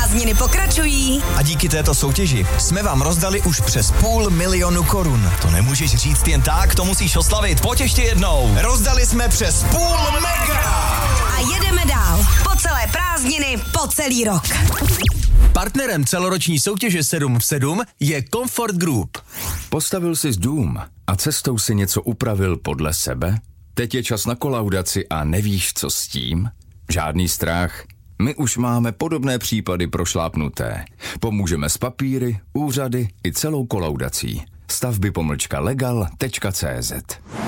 Prázdniny pokračují. A díky této soutěži jsme vám rozdali už přes 500 000 korun. To nemůžeš říct jen tak, to musíš oslavit. Pojď ještě jednou. Rozdali jsme přes 500 mega. A jedeme dál. Po celé prázdniny, po celý rok. Partnerem celoroční soutěže 7 v 7 je Comfort Group. Postavil jsi dům a cestou si něco upravil podle sebe? Teď je čas na kolaudaci a nevíš, co s tím? Žádný strach. My už máme podobné případy prošlápnuté. Pomůžeme s papíry, úřady i celou kolaudací. Stavby-legal.cz